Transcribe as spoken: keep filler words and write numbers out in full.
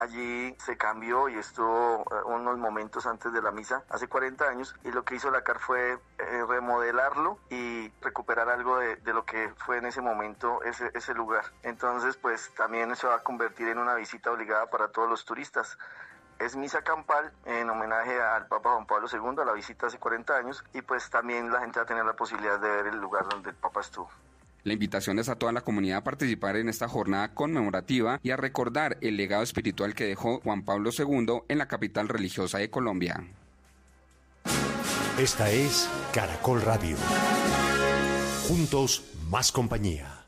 Allí se cambió y estuvo unos momentos antes de la misa, hace cuarenta años, y lo que hizo la C A R fue eh, remodelarlo y recuperar algo de, de lo que fue en ese momento ese, ese lugar. Entonces, pues también se va a convertir en una visita obligada para todos los turistas. Es misa campal en homenaje al Papa Juan Pablo segundo, a la visita hace cuarenta años, y pues también la gente va a tener la posibilidad de ver el lugar donde el Papa estuvo. La invitación es a toda la comunidad a participar en esta jornada conmemorativa y a recordar el legado espiritual que dejó Juan Pablo segundo en la capital religiosa de Colombia. Esta es Caracol Radio. Juntos, más compañía.